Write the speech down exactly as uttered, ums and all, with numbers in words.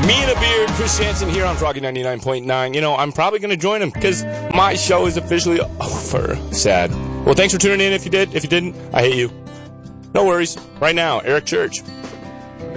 Me and a beard, Chris Jansen here on Froggy ninety-nine point nine. You know, I'm probably going to join him because my show is officially over. Sad. Well, thanks for tuning in if you did. If you didn't, I hate you. No worries. Right now, Eric Church.